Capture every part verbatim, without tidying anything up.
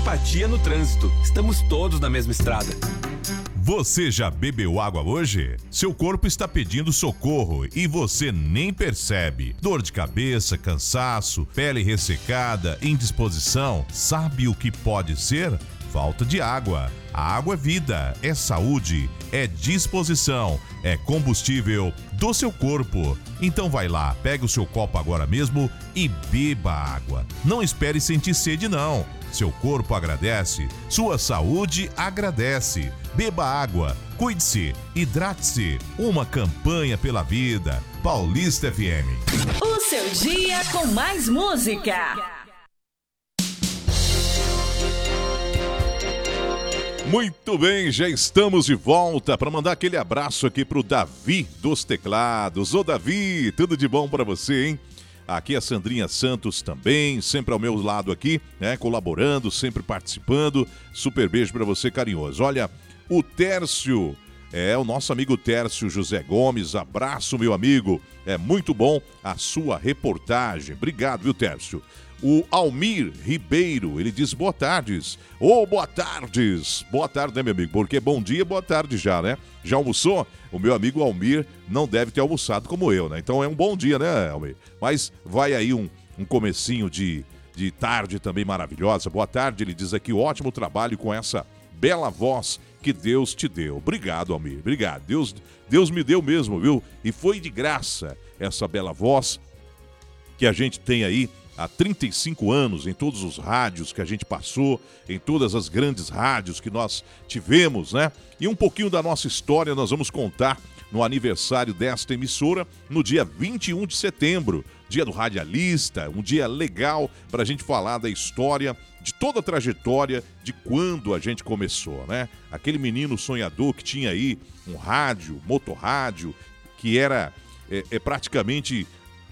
empatia no trânsito. Estamos todos na mesma estrada. Você já bebeu água hoje? Seu corpo está pedindo socorro e você nem percebe. Dor de cabeça, cansaço, pele ressecada, indisposição. Sabe o que pode ser? Falta de água. A água é vida, é saúde, é disposição, é combustível do seu corpo. Então vai lá, pega o seu copo agora mesmo e beba água. Não espere sentir sede não. Seu corpo agradece, sua saúde agradece. Beba água, cuide-se, hidrate-se. Uma campanha pela vida. Paulista F M. O seu dia com mais música. Muito bem, já estamos de volta para mandar aquele abraço aqui pro Davi dos teclados. Ô Davi, tudo de bom para você, hein? Aqui a Sandrinha Santos também, sempre ao meu lado aqui, né, colaborando, sempre participando. Super beijo para você, carinhoso. Olha, o Tércio, é o nosso amigo Tércio José Gomes, abraço, meu amigo. É muito bom a sua reportagem. Obrigado, viu, Tércio? O Almir Ribeiro, ele diz boa tardes. Ô, oh, boa tardes. Boa tarde, né, meu amigo? Porque bom dia, boa tarde já, né? Já almoçou? O meu amigo Almir não deve ter almoçado como eu, né? Então é um bom dia, né, Almir? Mas vai aí um, um comecinho de, de tarde também maravilhosa. Boa tarde, ele diz aqui, ótimo trabalho com essa bela voz que Deus te deu. Obrigado, Almir, obrigado. Deus, Deus me deu mesmo, viu? E foi de graça essa bela voz que a gente tem aí há trinta e cinco anos, em todos os rádios que a gente passou, em todas as grandes rádios que nós tivemos, né? E um pouquinho da nossa história nós vamos contar no aniversário desta emissora, no dia vinte e um de setembro, dia do radialista, um dia legal para a gente falar da história, de toda a trajetória, de quando a gente começou, né? Aquele menino sonhador que tinha aí um rádio, motorrádio, que era é, é praticamente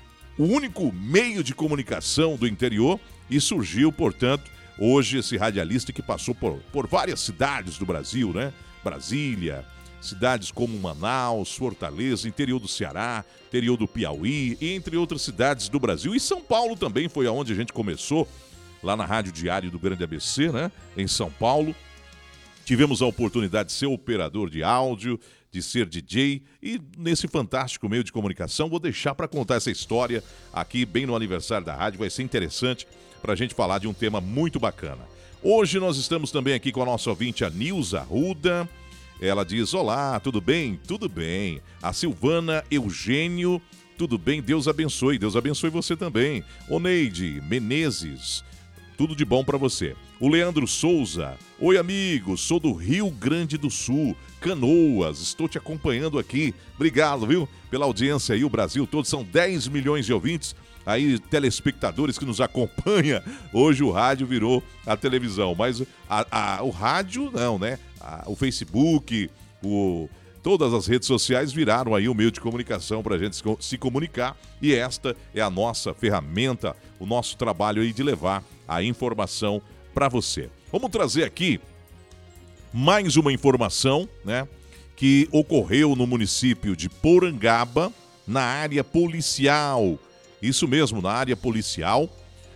o único meio de comunicação do interior, e surgiu, portanto, hoje esse radialista que passou por, por várias cidades do Brasil, né? Brasília, cidades como Manaus, Fortaleza, interior do Ceará, interior do Piauí, e entre outras cidades do Brasil. E São Paulo também foi aonde a gente começou, lá na Rádio Diário do Grande A B C, né? Em São Paulo. Tivemos a oportunidade de ser operador de áudio, de ser D J, e nesse fantástico meio de comunicação vou deixar para contar essa história aqui bem no aniversário da rádio. Vai ser interessante para a gente falar de um tema muito bacana. Hoje nós estamos também aqui com a nossa ouvinte, a Nilza Arruda. Ela diz, olá, tudo bem? Tudo bem. A Silvana Eugênio, tudo bem? Deus abençoe, Deus abençoe você também. Oneide Menezes, tudo de bom para você. O Leandro Souza, oi amigo, sou do Rio Grande do Sul, Canoas, estou te acompanhando aqui. Obrigado, viu, pela audiência aí, o Brasil todo, são dez milhões de ouvintes, aí telespectadores que nos acompanham. Hoje o rádio virou a televisão, mas a, a, o rádio não, né? A, o Facebook, o... todas as redes sociais viraram aí um meio de comunicação para a gente se comunicar, e esta é a nossa ferramenta, o nosso trabalho aí de levar a informação para você. Vamos trazer aqui mais uma informação, né, que ocorreu no município de Porangaba, na área policial. Isso mesmo, na área policial.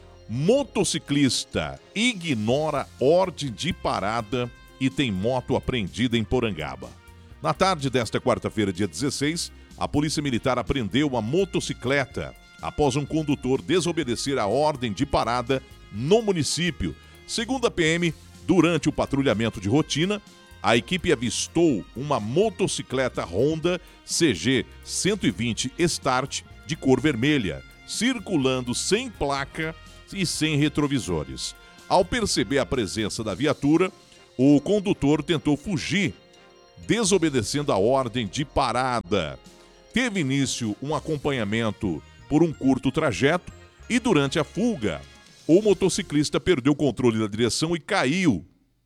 Motociclista ignora ordem de parada e tem moto apreendida em Porangaba. Na tarde desta quarta-feira, dia dezesseis, a Polícia Militar apreendeu uma motocicleta após um condutor desobedecer a ordem de parada no município. Segundo a P M, durante o patrulhamento de rotina, a equipe avistou uma motocicleta Honda C G cento e vinte Start de cor vermelha, circulando sem placa e sem retrovisores. Ao perceber a presença da viatura, o condutor tentou fugir, desobedecendo a ordem de parada. Teve início um acompanhamento por um curto trajeto e, durante a fuga, o motociclista perdeu o controle da direção e caiu.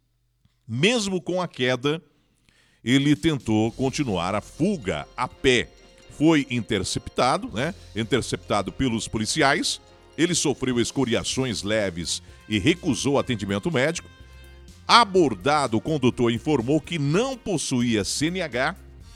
Mesmo com a queda, ele tentou continuar a fuga a pé. Foi interceptado, né? Interceptado pelos policiais. Ele sofreu escoriações leves e recusou atendimento médico. Abordado, o condutor informou que não possuía C N H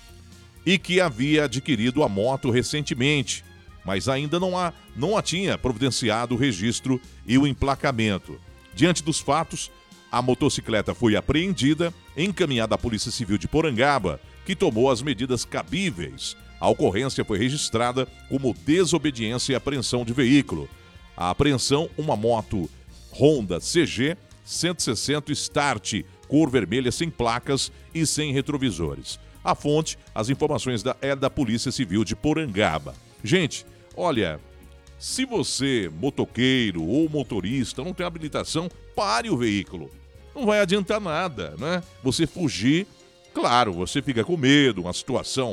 e que havia adquirido a moto recentemente, mas ainda não a, não a tinha providenciado o registro e o emplacamento. Diante dos fatos, A motocicleta foi apreendida, encaminhada à Polícia Civil de Porangaba, que tomou as medidas cabíveis. A ocorrência foi registrada como desobediência e apreensão de veículo. A apreensão, uma moto Honda C G cento e sessenta Start, cor vermelha, sem placas e sem retrovisores. A fonte, as informações da, é da Polícia Civil de Porangaba. Gente, olha, se você, motoqueiro ou motorista, não tem habilitação, pare o veículo. Não vai adiantar nada, né? Você fugir, claro, você fica com medo, uma situação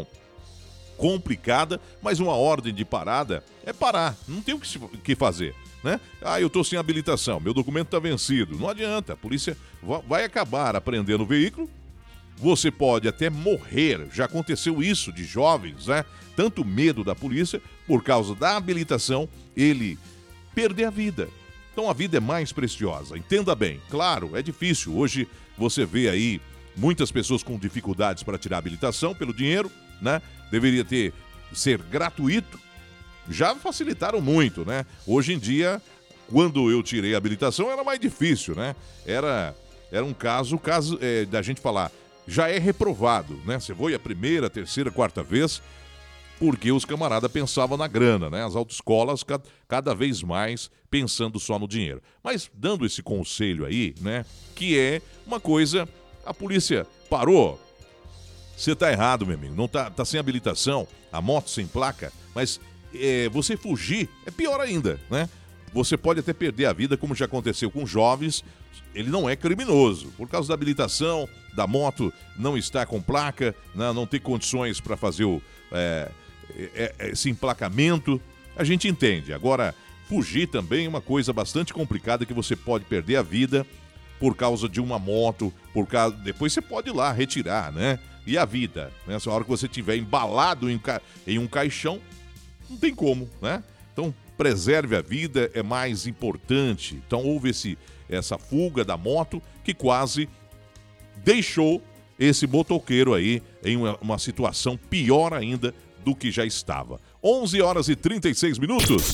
complicada, mas uma ordem de parada é parar, não tem o que, se, que fazer, né? Ah, eu tô sem habilitação, meu documento tá vencido. Não adianta, a polícia vai acabar apreendendo o veículo. Você pode até morrer, já aconteceu isso de jovens, né? Tanto medo da polícia, por causa da habilitação, ele perder a vida. Então a vida é mais preciosa, entenda bem. Claro, é difícil, hoje você vê aí muitas pessoas com dificuldades para tirar a habilitação pelo dinheiro, né? Deveria ter, ser gratuito, já facilitaram muito, né? Hoje em dia, quando eu tirei a habilitação, era mais difícil, né? Era, era um caso, caso é, da gente falar, já é reprovado, né? Você foi a primeira, terceira, quarta vez, porque os camaradas pensavam na grana, né? As autoescolas cada, cada vez mais pensando só no dinheiro. Mas dando esse conselho aí, né? Que é uma coisa, a polícia parou. Você tá errado, meu amigo. Não tá, tá sem habilitação, a moto sem placa, mas é, você fugir é pior ainda, né? Você pode até perder a vida, como já aconteceu com jovens. Ele não é criminoso, por causa da habilitação, da moto não está com placa, não, não tem condições para fazer o, é, é, esse emplacamento. A gente entende. Agora, fugir também é uma coisa bastante complicada, que você pode perder a vida por causa de uma moto, por causa... depois você pode ir lá retirar, né? E a vida, né? Essa hora que você estiver embalado em, ca... em um caixão, não tem como, né? Então, preserve a vida, é mais importante. Então, houve esse, essa fuga da moto que quase deixou esse motoqueiro aí em uma, uma situação pior ainda do que já estava. onze horas e trinta e seis minutos.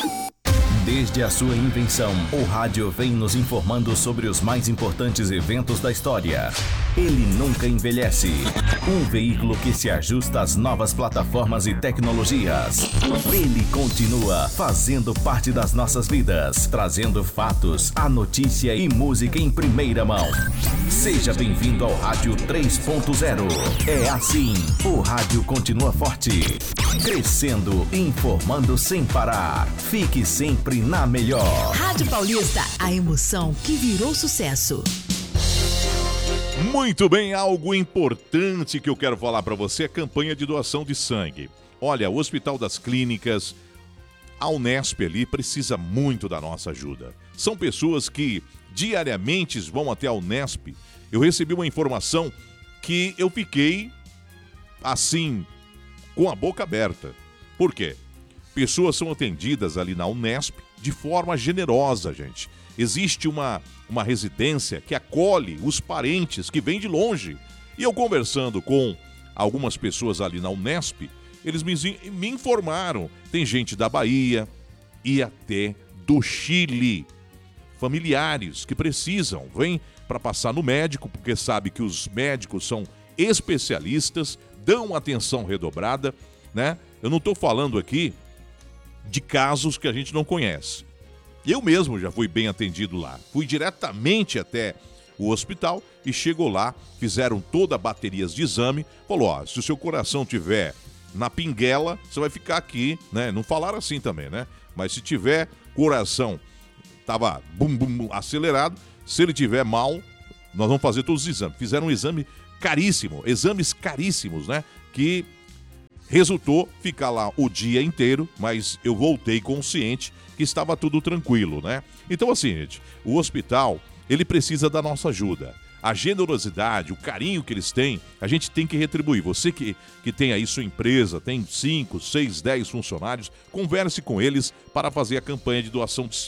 Desde a sua invenção, o rádio vem nos informando sobre os mais importantes eventos da história. Ele nunca envelhece. Um veículo que se ajusta às novas plataformas e tecnologias. Ele continua fazendo parte das nossas vidas, trazendo fatos, a notícia e música em primeira mão. Seja bem-vindo ao Rádio três ponto zero. É assim, o rádio continua forte, crescendo, informando sem parar. Fique sempre na melhor. Rádio Paulista, a emoção que virou sucesso. Muito bem, algo importante que eu quero falar para você é a campanha de doação de sangue. Olha, o Hospital das Clínicas, a Unesp ali, precisa muito da nossa ajuda. São pessoas que diariamente vão até a Unesp. Eu recebi uma informação que eu fiquei, assim, com a boca aberta. Por quê? Pessoas são atendidas ali na Unesp de forma generosa, gente. Existe uma, uma residência que acolhe os parentes que vêm de longe. E eu conversando com algumas pessoas ali na Unesp, eles me, me informaram. Tem gente da Bahia e até do Chile. Familiares que precisam, vêm para passar no médico, porque sabe que os médicos são especialistas, dão atenção redobrada, né? Eu não estou falando aqui de casos que a gente não conhece. Eu mesmo já fui bem atendido lá. Fui diretamente até o hospital e chegou lá, fizeram toda a bateria de exame, falou, ó, se o seu coração tiver na pinguela, você vai ficar aqui, né? Não falaram assim também, né? Mas se tiver coração, tava bum, bum, bum, acelerado, se ele tiver mal, nós vamos fazer todos os exames. Fizeram um exame caríssimo, exames caríssimos, né? Que resultou ficar lá o dia inteiro, mas eu voltei consciente que estava tudo tranquilo, né? Então assim, gente, o hospital, ele precisa da nossa ajuda. A generosidade, o carinho que eles têm, a gente tem que retribuir. Você que, que tem aí sua empresa, tem cinco, seis, dez funcionários, converse com eles para fazer a campanha de doação de sangue.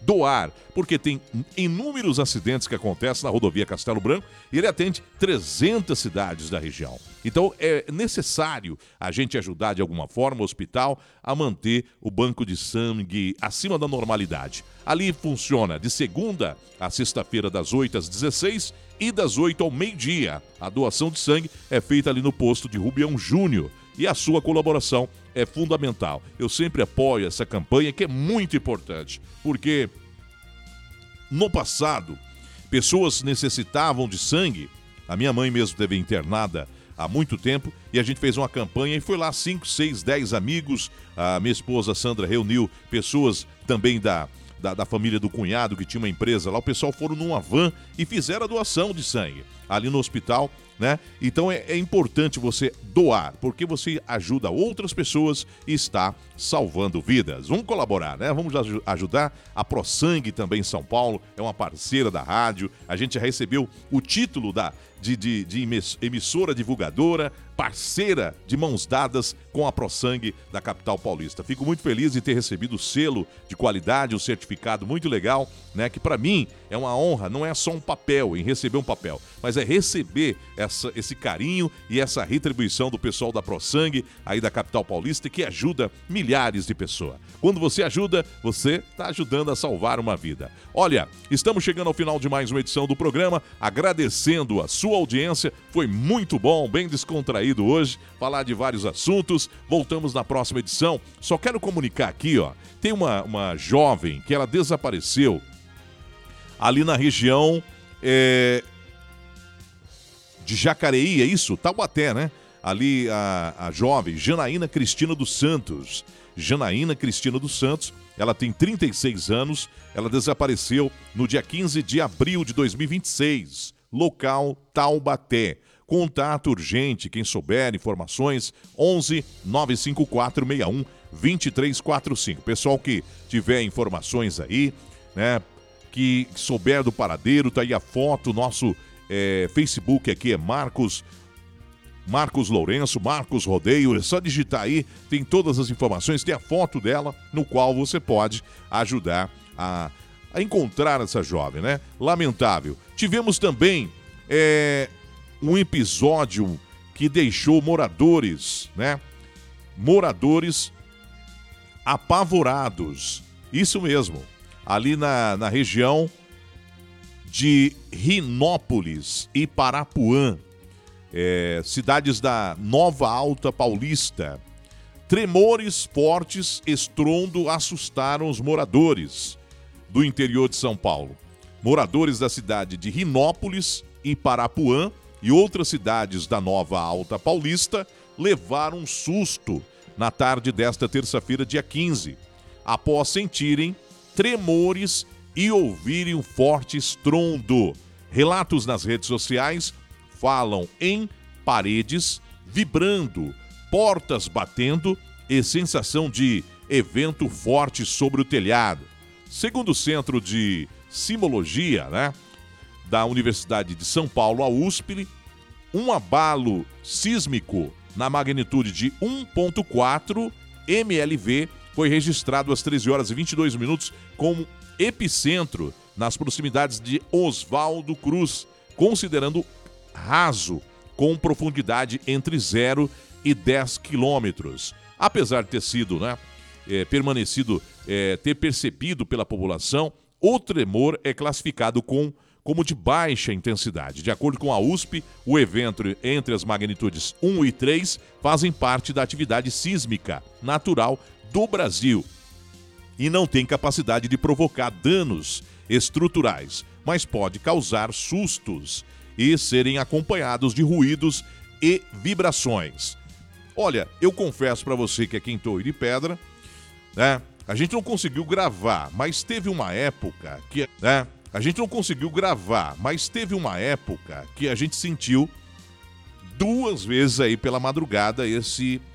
doar, porque tem inúmeros acidentes que acontecem na rodovia Castelo Branco e ele atende trezentas cidades da região. Então é necessário a gente ajudar de alguma forma o hospital a manter o banco de sangue acima da normalidade. Ali funciona de segunda a sexta-feira das oito às dezesseis e das oito ao meio-dia. A doação de sangue é feita ali no posto de Rubião Júnior e a sua colaboração é fundamental. Eu sempre apoio essa campanha que é muito importante, porque no passado pessoas necessitavam de sangue. A minha mãe mesmo esteve internada há muito tempo e a gente fez uma campanha e foi lá cinco, seis, dez amigos. A minha esposa Sandra reuniu pessoas também da, da, da família do cunhado que tinha uma empresa lá. O pessoal foram numa van e fizeram a doação de sangue ali no hospital, né? Então é, é importante você doar, porque você ajuda outras pessoas e está salvando vidas. Vamos colaborar, né? Vamos aj- ajudar. A ProSangue também em São Paulo é uma parceira da rádio. A gente já recebeu o título da, de, de, de emissora divulgadora, parceira de mãos dadas com a ProSangue da capital paulista. Fico muito feliz de ter recebido o selo de qualidade, um certificado muito legal, né? Que para mim é uma honra, não é só um papel, em receber um papel, mas é receber essa, esse carinho e essa retribuição do pessoal da ProSangue aí da capital paulista, que ajuda milhares de pessoas. Quando você ajuda, você está ajudando a salvar uma vida. Olha, estamos chegando ao final de mais uma edição do programa, agradecendo a sua audiência. Foi muito bom, bem descontraído hoje, falar de vários assuntos. Voltamos na próxima edição. Só quero comunicar aqui, ó, tem uma, uma jovem que ela desapareceu ali na região é, de Jacareí, é isso? Taubaté, né? Ali a, a jovem Janaína Cristina dos Santos. Janaína Cristina dos Santos, ela tem trinta e seis anos, ela desapareceu no dia quinze de abril de dois mil e vinte e seis, local Taubaté. Contato urgente, quem souber informações, onze nove cinco quatro seis um dois três quatro cinco. Pessoal que tiver informações aí, né, que souber do paradeiro, tá aí a foto, nosso é, Facebook aqui é Marcos Marcos Lourenço, Marcos Rodeio, é só digitar aí, tem todas as informações, tem a foto dela, no qual você pode ajudar a, a encontrar essa jovem, né? Lamentável. Tivemos também é, um episódio que deixou moradores, né? Moradores apavorados. Isso mesmo, ali na, na região de Rinópolis e Parapuã. É, cidades da Nova Alta Paulista. Tremores fortes, estrondo assustaram os moradores do interior de São Paulo. Moradores da cidade de Rinópolis e Parapuã e outras cidades da Nova Alta Paulista levaram um susto na tarde desta terça-feira, dia quinze, após sentirem tremores e ouvirem um forte estrondo. Relatos nas redes sociais falam em paredes vibrando, portas batendo e sensação de evento forte sobre o telhado. Segundo o Centro de Sismologia, né, da Universidade de São Paulo, a U S P, um abalo sísmico na magnitude de um ponto quatro M L V foi registrado às treze horas e vinte e dois minutos como epicentro nas proximidades de Oswaldo Cruz, considerando raso, com profundidade entre zero e dez quilômetros. Apesar de ter sido, né, é, permanecido, é, ter percebido pela população, o tremor é classificado com, como de baixa intensidade. De acordo com a U S P, o evento entre as magnitudes um e três fazem parte da atividade sísmica natural do Brasil e não tem capacidade de provocar danos estruturais, mas pode causar sustos e serem acompanhados de ruídos e vibrações. Olha, eu confesso para você que aqui em Torre de Pedra, né, a gente não conseguiu gravar, mas teve uma época que, né, a gente não conseguiu gravar, mas teve uma época que a gente sentiu duas vezes aí pela madrugada esse